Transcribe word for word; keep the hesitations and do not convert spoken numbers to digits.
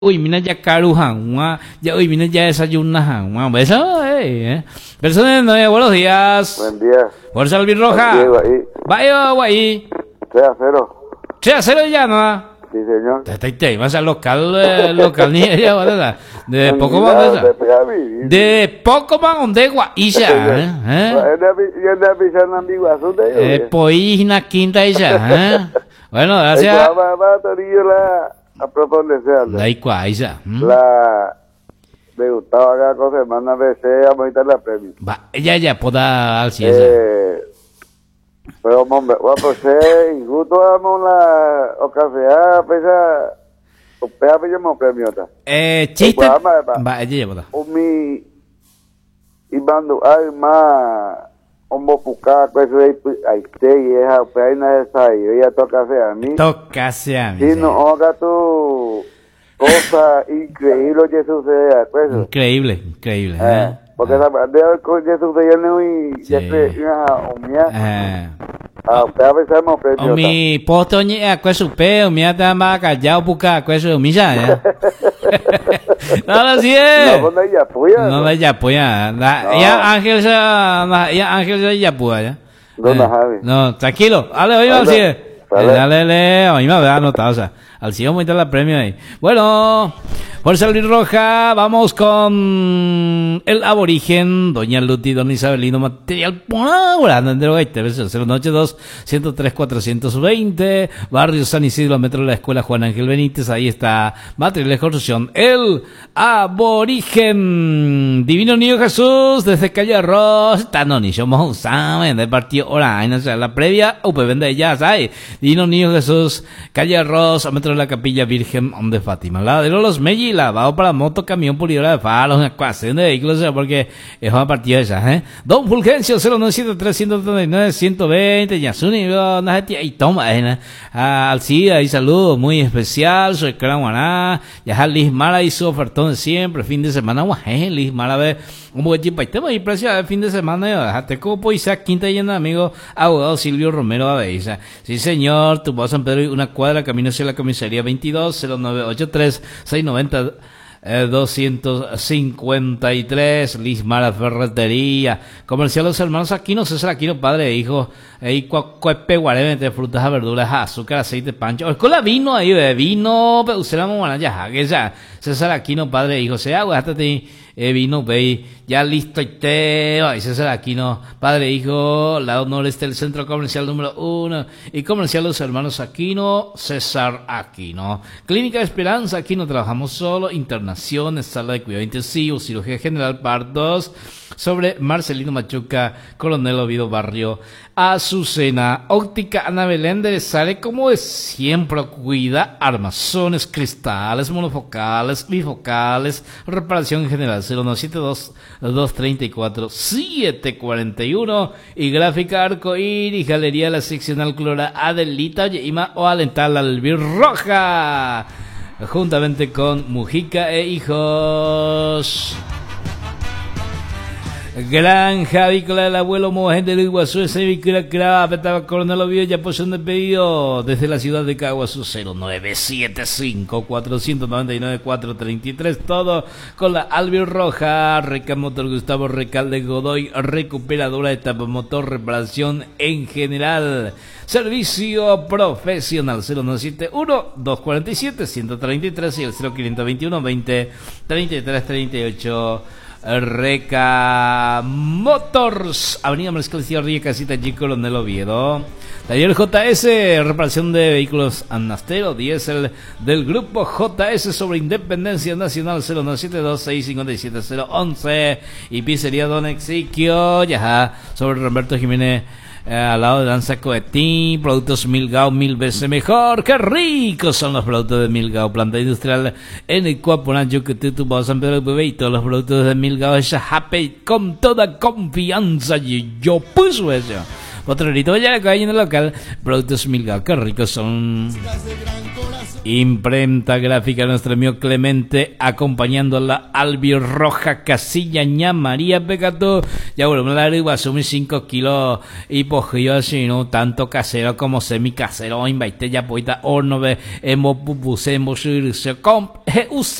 uy, mira ya caruja, ya uy, mira ya desayuna, beso, eh. Personas, no, buenos días. Buen día. Fuerza albirroja. Vaya, guay. tres a cero. tres a cero ya, ¿no? Sí, señor. Te te te vas a local, eh, local ni ya, ¿verdad? De poco más de De poco más donde guaisha, ¿eh? Eh, poína quinta ella, ¿eh? Bueno, gracias. A proponerse La iguaiza. La me gustaba cada cosa, hermana, veces vamos a quitar la premio. Va, ella ya pueda al cielo. Eh, pero, hombre, vamos a ser injusto, vamos la ocasión, pesa, o pesa, pillamos premio. Eh, chiste. Va, ella ya pueda. Un mi, y mando, hay más, un bocucá, pues, ahí te, y esa, pues, ahí no es ahí, ella toca hacer a mí. Toca hacer a mí. Si no, haga tu cosa increíble que sucede, pues. Increíble, increíble. Eh, ¿eh? porque la bandera que sucede y ya te, ya, umia. Eh. Ah, a veces hemos perdido. O mi posto ni a queso pe, o mi ata ma callao puca queso mi ya. No lo sé. No, no ya puya. No la ya puya. Ya Ángel ya ya Ángel ya puya. No, no, no, tranquilo. Dale, oye, al cien. Dale, dale, oye, me había anotado, o sea, al cien vamos a la premio ahí. Bueno, Fuerza Albirroja, vamos con el aborigen, doña Luti, don Isabelino, material por Andrés Gaite, cero ocho dos, ciento tres, cuatrocientos veinte, Barrio San Isidro, metro de la Escuela Juan Ángel Benítez, ahí está, material de construcción, el aborigen, Divino Niño Jesús, desde Calle Arroz, Tanoni, somos saben, del partido Orain, o sea, la previa, upe, vende ya, ¿sabes? Divino Niño Jesús, Calle Arroz, a metro de la Capilla Virgen de Fátima, la de los Melli, lavado para moto, camión, pulidora de faros, una ecuación de vehículos, o sea, porque es una partida de esas, ¿eh? Don Fulgencio, cero nueve siete tres, ciento treinta y nueve, ciento veinte, Yasuni, y toma, ¿eh? Alcida, y saludos muy especial, soy Caraguaná, ya Liz Mara y su ofertón de siempre, fin de semana, guaje, Liz Mara, ve, un buen chip, y tema y precio de fin de semana, déjate como Isaac Quinta llena de amigos, abogado Silvio Romero Abeiza. Sí, señor, tu voz San Pedro y una cuadra, camino hacia la comisaría veintidós, cero nueve ocho tres, seis noventa, Eh, doscientos cincuenta y tres, Lismara Ferretería, Comercial Los Hermanos Aquino, César Aquino, padre e hijo, y cuepe guareme, frutas, verduras, azúcar, aceite, pancho, o con la vino ahí, de vino, pero usted la mona ya, que ya, César Aquino, padre e hijo, se agua, hasta te eh, vino, ve, ya listo y te, y César Aquino, padre e hijo, lado noreste del centro comercial número uno, y Comercial Los Hermanos Aquino, César Aquino, Clínica Esperanza, aquí no trabajamos solo, internaciones, sala de cuidado intensivo, cirugía general, partos, sobre Marcelino Machuca, Coronel Oviedo Barrio, Azucena, Óptica Ana Belén de sale como de siempre, cuida armazones, cristales, monofocales, bifocales, reparación general, cero nueve siete dos, dos tres cuatro, siete cuatro uno, y gráfica arcoíris, galería la seccional Clora Adelita, Yeima o Alental Albirroja, juntamente con Mujica e Hijos. Granja avícola del abuelo Mojen del Iguazú, ese vícola craba, petaba Coronel Oviedo, ya poseen de pedido desde la ciudad de Caguazú, cero nueve siete cinco, cuatro nueve nueve, cuatro tres tres, todo con la Albirroja, Reca Motor Gustavo Recalde Godoy, recuperadora de tapamotor, reparación en general, servicio profesional, cero nueve siete uno, dos cuatro siete, uno cero tres tres y el cero cinco dos uno, veinte, treinta y tres, treinta y ocho. Reca Motors, Avenida Mariscal Ciudad Casita G, Coronel Oviedo. Taller J S, reparación de vehículos Anastero, diésel del grupo J S sobre Independencia Nacional, cero nueve siete dos, seis cinco siete, cero once. Y pizzería Don Exiquio, ya sobre Roberto Jiménez, Eh, al lado de Danza Coetín, productos Milgao mil veces mejor. ¡Qué ricos son los productos de Milgao! Planta industrial en el Cuaponacho, que te tuvo San Pedro Bebé, y todos los productos de Milgao es happy con toda confianza. Y yo puso eso. Potrerito ya que hay en el local. Productos Milka, qué ricos son. Imprenta gráfica, nuestro amigo Clemente, acompañando a la albirroja Casilla Ña María Pecato. Ya volvemos a la arriba, asume cinco kilos y poquillo así, no tanto casero como semi casero. Invaite ya poita horno, ve, hemos pupusemos, se comp,